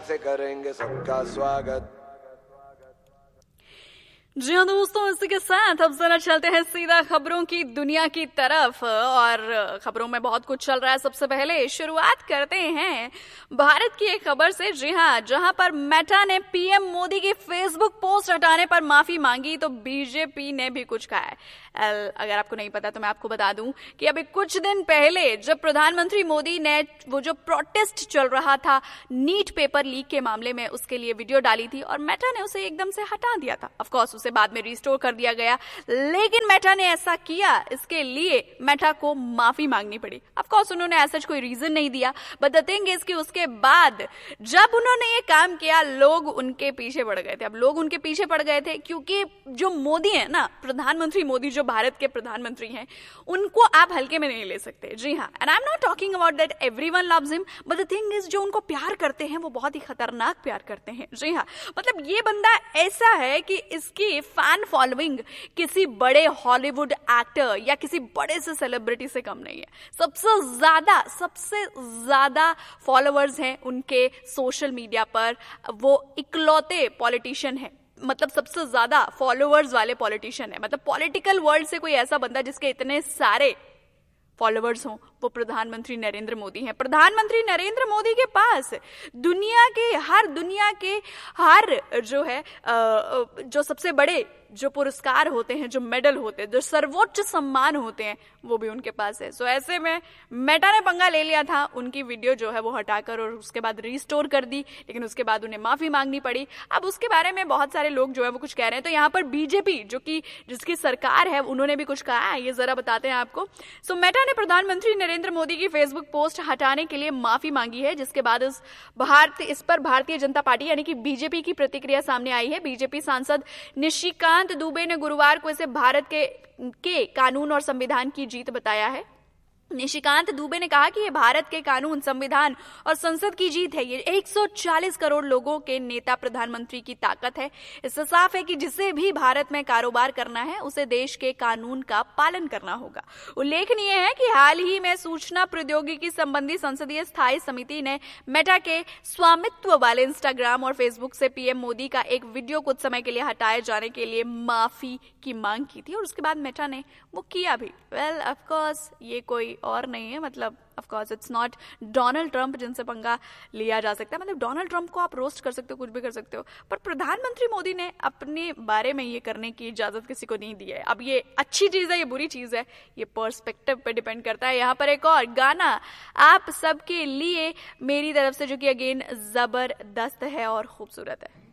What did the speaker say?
से करेंगे सबका स्वागत। जी हाँ दोस्तों, इसी के साथ अब जरा चलते हैं सीधा खबरों की दुनिया की तरफ। और खबरों में बहुत कुछ चल रहा है। सबसे पहले शुरुआत करते हैं भारत की एक खबर से। जी हाँ, जहां पर मेटा ने पीएम मोदी की फेसबुक पोस्ट हटाने पर माफी मांगी तो बीजेपी ने भी कुछ कहा है। अगर आपको नहीं पता तो मैं आपको बता दूं कि अभी कुछ दिन पहले जब प्रधानमंत्री मोदी ने वो जो प्रोटेस्ट चल रहा था नीट पेपर लीक के मामले में, उसके लिए वीडियो डाली थी और मेटा ने उसे एकदम से हटा दिया था। ऑफ कोर्स उसे बाद में रिस्टोर कर दिया गया, लेकिन मेटा ने ऐसा किया, इसके लिए मेटा को माफी मांगनी पड़ी। ऑफ कोर्स उन्होंने ऐसा कोई रीजन नहीं दिया, बट द थिंग इज कि उसके बाद जब उन्होंने ये काम किया लोग उनके पीछे पड़ गए थे। अब लोग उनके पीछे पड़ गए थे क्योंकि जो मोदी है ना, प्रधानमंत्री मोदी जो भारत के प्रधानमंत्री हैं, उनको आप हल्के में नहीं ले सकते। जी हाँ, and I am not talking about that everyone loves him, but the thing is जो उनको प्यार करते हैं वो बहुत ही खतरनाक प्यार करते हैं। जी हाँ, मतलब ये बंदा ऐसा है कि इसकी फैन फॉलोइंग किसी बड़े हॉलीवुड एक्टर या किसी बड़े से सेलिब्रिटी से कम नहीं है। सबसे ज्यादा फॉलोअर्स हैं उनके सोशल मीडिया पर। वो इकलौते पॉलिटिशियन है, मतलब सबसे ज्यादा फॉलोअर्स वाले पॉलिटिशियन है। मतलब पॉलिटिकल वर्ल्ड से कोई ऐसा बंदा जिसके इतने सारे फॉलोअर्स हों, वो प्रधानमंत्री नरेंद्र मोदी हैं। प्रधानमंत्री नरेंद्र मोदी के पास दुनिया के हर जो है जो सबसे बड़े जो पुरस्कार होते हैं, जो मेडल होते हैं, जो सर्वोच्च सम्मान होते हैं, वो भी उनके पास है। सो ऐसे में मेटा ने पंगा ले लिया था, उनकी वीडियो जो है वो हटाकर और उसके बाद रिस्टोर कर दी, लेकिन उसके बाद उन्हें माफी मांगनी पड़ी। अब उसके बारे में बहुत सारे लोग जो है वो कुछ कह रहे हैं। तो यहाँ पर बीजेपी जो कि जिसकी सरकार है, उन्होंने भी कुछ कहा है, ये जरा बताते हैं आपको। सो मेटा ने प्रधानमंत्री नरेंद्र मोदी की फेसबुक पोस्ट हटाने के लिए माफी मांगी है, जिसके बाद इस पर भारतीय जनता पार्टी यानी कि बीजेपी की प्रतिक्रिया सामने आई है। बीजेपी सांसद निशिकांत दुबे ने गुरुवार को इसे भारत के कानून और संविधान की जीत बताया है। निशिकांत दुबे ने कहा कि ये भारत के कानून, संविधान और संसद की जीत है। ये 140 करोड़ लोगों के नेता प्रधानमंत्री की ताकत है। इससे साफ है कि जिसे भी भारत में कारोबार करना है उसे देश के कानून का पालन करना होगा। उल्लेखनीय है कि हाल ही में सूचना प्रौद्योगिकी संबंधी संसदीय स्थायी समिति ने मेटा के स्वामित्व वाले इंस्टाग्राम और फेसबुक से पीएम मोदी का एक वीडियो कुछ समय के लिए हटाए जाने के लिए माफी की मांग की थी और उसके बाद मेटा ने वो किया भी। वेल ऑफ कोर्स ये कोई और नहीं है, मतलब of course it's not Donald Trump जिनसे पंगा लिया जा सकता है। मतलब डोनाल्ड ट्रंप को आप रोस्ट कर सकते हो, कुछ भी कर सकते हो, पर प्रधानमंत्री मोदी ने अपने बारे में ये करने की इजाजत किसी को नहीं दी है। अब ये अच्छी चीज है, ये बुरी चीज है, ये पर्सपेक्टिव पे डिपेंड करता है। यहाँ पर एक और गाना आप सबके लिए मेरी तरफ से, जो कि अगेन जबरदस्त है और खूबसूरत है।